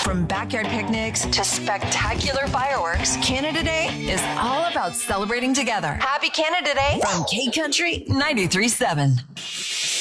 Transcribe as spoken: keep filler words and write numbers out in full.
From backyard picnics to spectacular fireworks, Canada Day is all about celebrating together. Happy Canada Day from K Country ninety-three point seven.